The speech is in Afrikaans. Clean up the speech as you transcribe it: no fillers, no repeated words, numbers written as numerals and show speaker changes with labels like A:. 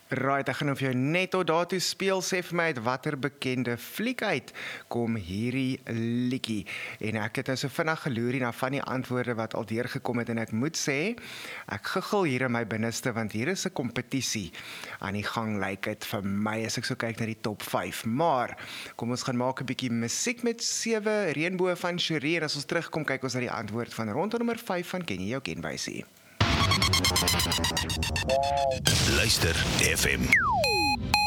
A: Right, ek gaan of jou net tot daartoe speel, sê vir my uit watter bekende fliek uit kom hierdie liedjie. En ek het nou so vinnig geloer na van die antwoorde wat al deurgekom het en ek moet sê, ek giggel hier in my binneste want hier is 'n kompetisie aan die gang lyk dit vir my as ek so kyk na die top 5. Maar kom ons gaan maak 'n bietjie musiek met 7 reënboë van Cherie en as ons terugkom kyk ons na die antwoord van ronde nommer 5 van Ken jy jou kenwysie.
B: Luister FM.